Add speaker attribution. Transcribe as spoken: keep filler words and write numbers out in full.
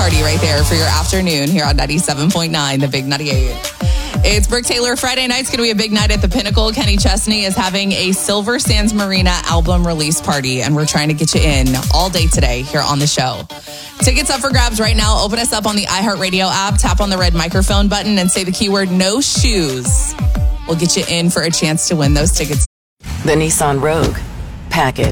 Speaker 1: party right there for your afternoon here on ninety-seven point nine, the Big ninety-eight. It's Brooke Taylor. Friday night's going to be a big night at the Pinnacle. Kenny Chesney is having a Silver Sands Marina album release party, and we're trying to get you in all day today here on the show. Tickets up for grabs right now. Open us up on the iHeartRadio app, tap on the red microphone button, and say the keyword no shoes. We'll get you in for a chance to win those tickets.
Speaker 2: The Nissan Rogue. Package.